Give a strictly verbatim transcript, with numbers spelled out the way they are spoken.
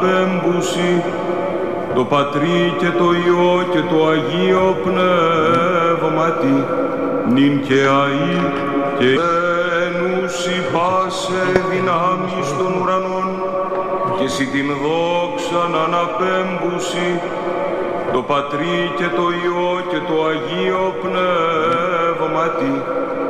αναπέμπουσι, το Πατρί και το Υιό και το Αγίο Πνεύματι, νυν και αεί και ενούσι πάσε δυνάμεις των ουρανών, και σοι την δόξαν αναπέμπουσι, το Πατρί και το Υιό και το Αγίο Πνεύματι,